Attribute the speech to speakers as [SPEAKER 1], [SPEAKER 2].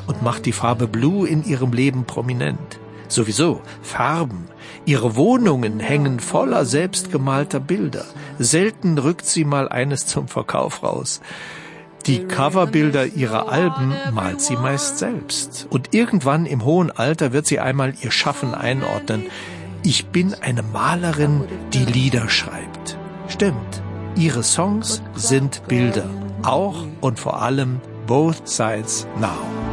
[SPEAKER 1] und macht die Farbe Blue in ihrem Leben prominent. Sowieso, Farben. Ihre Wohnungen hängen voller selbstgemalter Bilder. Selten rückt sie mal eines zum Verkauf raus. Die Coverbilder ihrer Alben malt sie meist selbst. Und irgendwann im hohen Alter wird sie einmal ihr Schaffen einordnen. Ich bin eine Malerin, die Lieder schreibt. Stimmt, ihre Songs sind Bilder. Auch und vor allem Both Sides Now.